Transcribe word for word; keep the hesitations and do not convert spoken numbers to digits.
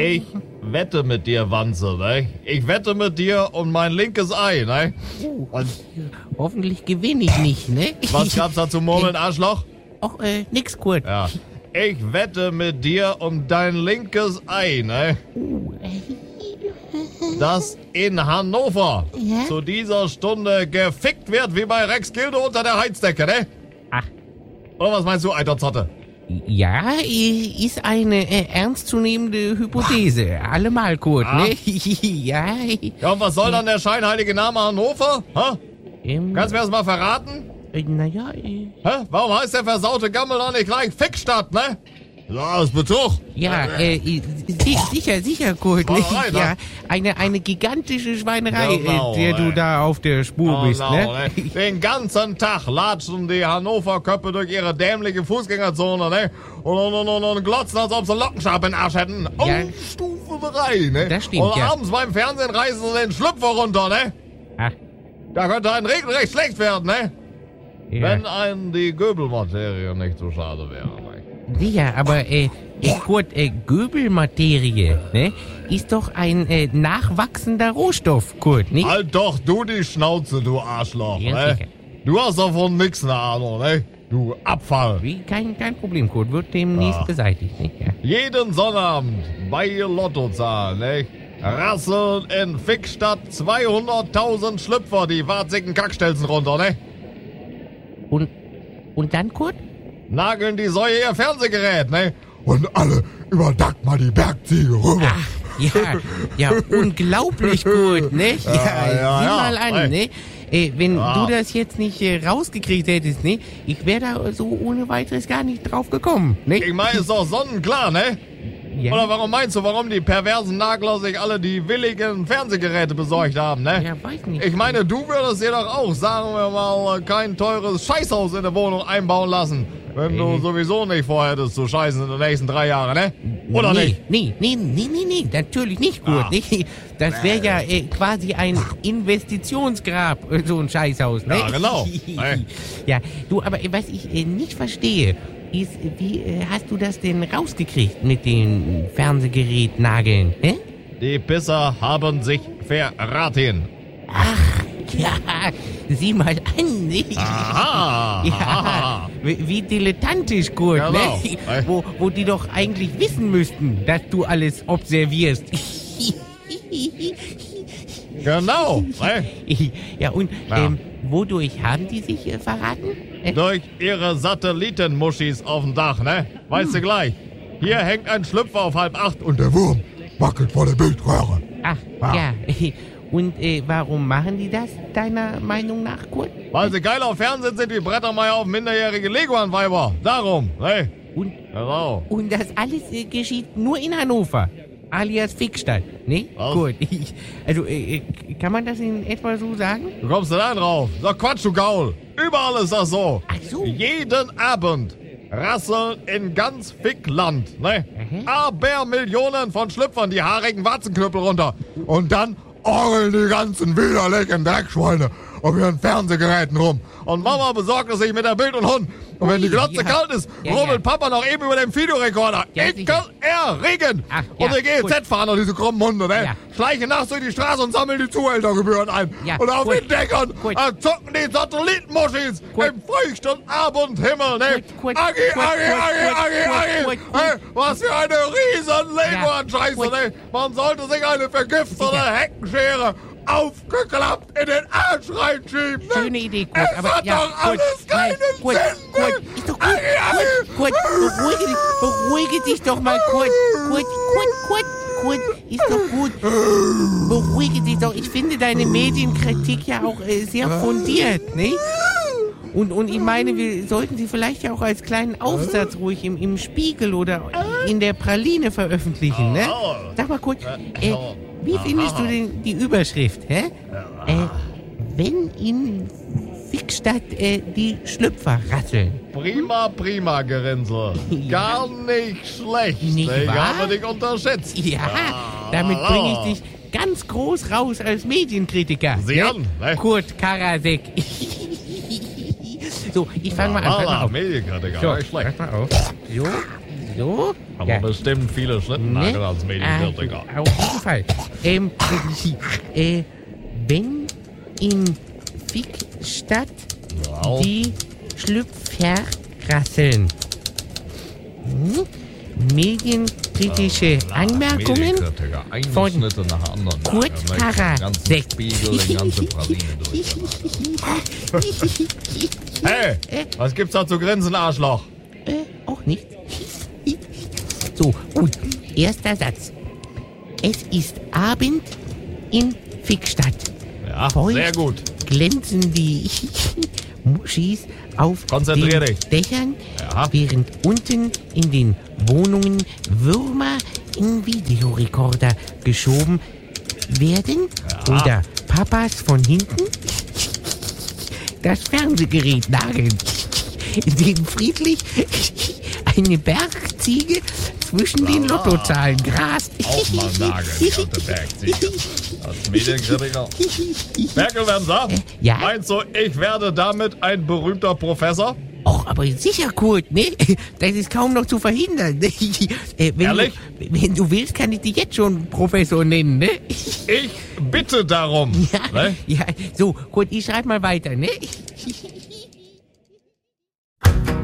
Ich wette mit dir, Wanze, ne? Ich wette mit dir um mein linkes Ei, ne? Und Hoffentlich gewinne ich nicht, ne? was gab's da zu murmeln, Arschloch? Och, äh, nix, Kurt. Ja. Ich wette mit dir um dein linkes Ei, ne? Das in Hannover Ja? zu dieser Stunde gefickt wird wie bei Rex Gilde unter der Heizdecke, ne? Ach. Oder was meinst du, alter Zotte? Ja, i- ist eine äh, ernstzunehmende Hypothese. Allemal, Kurt, Ah. ne? Ja. Ja, und was soll dann der scheinheilige Name Hannover? Ha? Ähm, Kannst du mir das mal verraten? äh, naja, äh, Hä? Warum heißt der versaute Gammel noch nicht gleich Fickstadt, ne? Ja, das ist Betrug. ja, äh, äh, si- sicher, sicher, Kurt, ne? Schweinerei, ne? Ja, eine, eine gigantische Schweinerei, Genau, äh, der du ey. da auf der Spur bist, Genau, ne? ne? Den ganzen Tag latschen die Hannover-Köppe durch ihre dämliche Fußgängerzone, ne? Und, und, und, und glotzen, als ob sie Lockenstab in den Arsch hätten. Oh, Ja. Stufe drei, ne? Das stimmt, Und ja. abends beim Fernsehen reißen sie den Schlüpfer runter, ne? Ach, Da könnte ein regelrecht schlecht werden, ne? ja. Wenn einem die Göbelmaterie nicht so schade wäre, ne? Sicher, aber, äh, äh, Kurt, äh, Göbelmaterie, ne? Ist doch ein, äh, nachwachsender Rohstoff, Kurt, nicht? Halt doch du die Schnauze, du Arschloch, Ja, ne? sicher. Du hast doch von nix eine Ahnung, ne? Du Abfall. Wie, kein, kein Problem, Kurt, wird demnächst Ah. beseitigt, nicht? Ja. Jeden Sonnabend bei Lottozahlen, ne? Rasseln in Fickstadt zweihunderttausend Schlüpfer die warzigen Kackstelzen runter, ne? Und, und dann, Kurt? Nageln die Säue ihr Fernsehgerät, ne? Und alle über Dagmar die Bergziege rüber. Ach, ja, ja, unglaublich gut, ne? Ja, Ja, ja, sieh ja. mal an, Hey. ne? Äh, wenn Ja. du das jetzt nicht äh, rausgekriegt hättest, ne? Ich wäre da so ohne weiteres gar nicht drauf gekommen, ne? Ich meine, ist doch sonnenklar, ne? Ja, Oder warum meinst du, warum die perversen Nagler sich alle die billigen Fernsehgeräte besorgt haben, ne? ja, weiß nicht. Ich meine, du würdest dir doch auch, sagen wir mal, kein teures Scheißhaus in der Wohnung einbauen lassen, wenn du Äh. sowieso nicht vorhättest zu scheißen in den nächsten drei Jahren, ne? Oder nee, nicht? Nee, nee, nee, nee, nee, natürlich nicht gut. Ah. Nee. Das wäre ja äh, quasi ein Investitionsgrab, äh, so ein Scheißhaus, ne? Ja, genau. Hey. Ja, du, aber äh, was ich äh, nicht verstehe, ist, äh, wie äh, hast du das denn rausgekriegt mit den Fernsehgerätnageln, hä? Die Pisser haben sich verraten. Ach, ja, sieh mal an, ne? Aha. Ja, aha. wie, wie dilettantisch, Kurt, Genau. ne? Hey. Wo, wo die doch eigentlich wissen müssten, dass du alles observierst. Genau. Ne? Ja, und Ja. Ähm, wodurch haben die sich äh, verraten? Äh, Durch ihre Satellitenmuschis auf dem Dach, ne? Weißt du gleich. Hier hängt ein Schlüpfer auf halb acht und der Wurm wackelt vor der Bildröhre. ach, Ah. ja. Und äh, warum machen die das, deiner Meinung nach, Kurt? Weil sie geil auf Fernsehen sind wie Brettermeier auf minderjährige Leguan-Weiber. Darum, ne? Und, Genau. und das alles äh, geschieht nur in Hannover, alias Fickstadt, ne? Was? Gut, ich, also äh, äh, kann man das in etwa so sagen? Wie kommst du da drauf? Sag Quatsch, du Gaul. Überall ist das so. Ach so. Jeden Abend rasseln in ganz Fickland, ne? Mhm. Aber Millionen von Schlüpfern die haarigen Watzenknüppel runter. Und dann orgeln die ganzen widerlichen Dreckschweine auf ihren Fernsehgeräten rum. Und Mama besorgt es sich mit der Bild und Hund. Und wenn die Glotze Ja. kalt ist, Ja, rummelt ja. Papa noch eben über dem Videorekorder. Ja, sicher. Ekelerregend. Ach, ja, Und die G E Z-Fahrer, diese krummen Hunde, ne? Ja. Schleichen nachts durch die Straße und sammeln die Zuhältergebühren ein. Ja, Und auf gut. den Deckern Gut. äh, zucken die Satellitenmuschis Gut. im feuchten Abendhimmel, ne? Gut, gut, Agi, gut, Agi, gut, Agi, gut, Agi, gut, Agi. gut, gut. Hey, was für eine riesen Lego-Scheiße, gut. ne? Man sollte sich eine vergiftete Sicher. Heckenschere aufgeklappt in den Arsch reinschieben, ne? Schöne Idee, Kurt, Es aber hat ja, doch Kurt, alles keinen nein, Kurt, Sinn, Kurt, ne? ist doch gut, Agi, Agi. Kurt, Kurt, beruhige dich, beruhige dich doch mal, Kurt, Kurt, Kurt, Kurt, Kurt, ist doch gut, beruhige dich doch, ich finde deine Medienkritik ja auch äh, sehr fundiert, ne? Und, und ich meine, wir sollten sie vielleicht ja auch als kleinen Aufsatz ruhig im, im Spiegel oder in der Praline veröffentlichen, ne? Sag mal kurz, äh, wie findest du denn die Überschrift, hä? Äh, wenn in Fickstadt äh, die Schlüpfer rasseln. Prima, prima, Gerinnsel. Gar nicht schlecht. Nicht ich wahr? habe dich unterschätzt. Ja, damit bringe ich dich ganz groß raus als Medienkritiker. Sieh ne? an, ne? Kurt Karasek. So, ich fange mal an. Pass mal Ah, auf. Medienkritiker, So, nicht schlecht. pass mal auf. So, So. Aber Ja. bestimmt viele Schlittennagel Ne? als Medienkritiker. Ah, auf jeden Fall. Ähm, äh, wenn in Fickstadt Wow. die Schlüpfer rasseln. Hm? Medienkritische Anmerkungen Medienkritiker, ein von Schnitte nach anderen. Kurt Ja, Harrer. den ganzen Sekt. Spiegel, den ganzen Praline durch. Hey, Äh? was gibt's da zu grinsen, Arschloch? Äh, auch nicht. So, gut. Erster Satz. Es ist Abend in Fickstadt. Ja, Feucht sehr gut. glänzen die Muschis auf Konzentrier den dich. Dächern, Ja. während unten in den Wohnungen Würmer in Videorekorder geschoben werden Ja. oder Papas von hinten das Fernsehgerät nageln, in dem friedlich eine Bergziege zwischen den Lala. Lottozahlen grast. Auch mal nageln, die alte Bergziege. Als Medienkritiker. Merkel-Wemser, Ja? meinst du, ich werde damit ein berühmter Professor? Och, aber sicher, Kurt, ne? Das ist kaum noch zu verhindern. Ne? Äh, wenn Ehrlich? Du, wenn du willst, kann ich dich jetzt schon Professor nennen, ne? Ich bitte darum. Ja, Ne? ja. So, Kurt, ich schreib mal weiter, ne?